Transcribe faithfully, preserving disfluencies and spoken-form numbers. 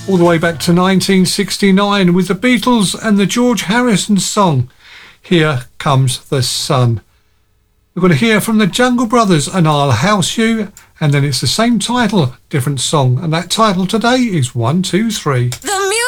all the way back to nineteen sixty-nine with the Beatles and the George Harrison song, Here Comes the Sun. We're going to hear from the Jungle Brothers and I'll House You, and then it's the same title, different song, and that title today is one, two, three. The